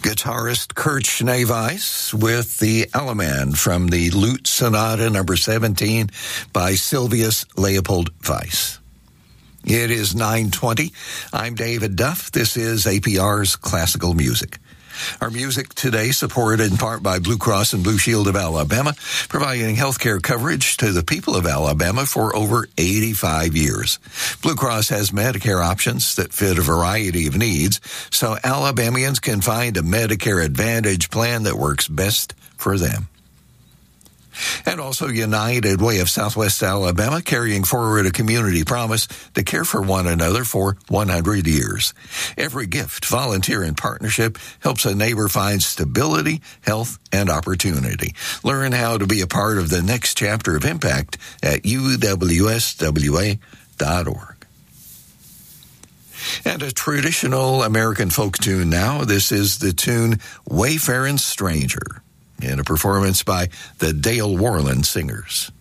guitarist Kurt Schneeweis with the Alaman from the Lute Sonata number 17 by Sylvius Leopold Weiss. It is 9:20. I'm David Duff. This is APR's Classical Music. Our music today supported in part by Blue Cross and Blue Shield of Alabama, providing health care coverage to the people of Alabama for over 85 years. Blue Cross has Medicare options that fit a variety of needs, so Alabamians can find a Medicare Advantage plan that works best for them. And also United Way of Southwest Alabama, carrying forward a community promise to care for one another for 100 years. Every gift, volunteer, and partnership helps a neighbor find stability, health, and opportunity. Learn how to be a part of the next chapter of impact at uwswa.org. And a traditional American folk tune now. This is the tune Wayfarin' Stranger, in a performance by the Dale Worland Singers.